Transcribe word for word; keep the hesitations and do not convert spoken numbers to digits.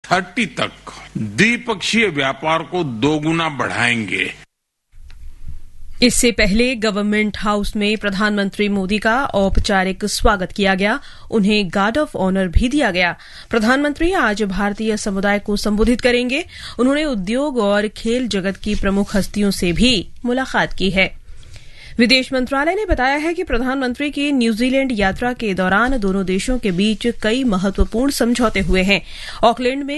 तीस तक द्विपक्षीय व्यापार को दोगुना बढ़ाएंगे। इससे पहले गवर्नमेंट हाउस में प्रधानमंत्री मोदी का औपचारिक स्वागत किया गया। उन्हें गार्ड ऑफ ऑनर भी दिया गया। प्रधानमंत्री आज भारतीय समुदाय को संबोधित करेंगे। उन्होंने उद्योग और खेल जगत की प्रमुख हस्तियों से भी मुलाकात की है। विदेश मंत्रालय ने बताया है कि प्रधानमंत्री की न्यूजीलैंड यात्रा के दौरान दोनों देशों के बीच कई महत्वपूर्ण समझौते हुए हैं। ऑकलैंड में